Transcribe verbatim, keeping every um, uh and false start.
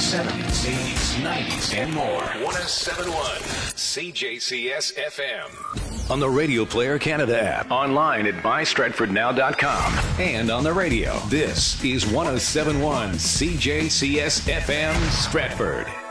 seventies, eighties, nineties, and more. one oh seven point one C J C S F M. On the Radio Player Canada app, online at buy stratford now dot com, and on the radio. This is one oh seven point one C J C S F M Stratford.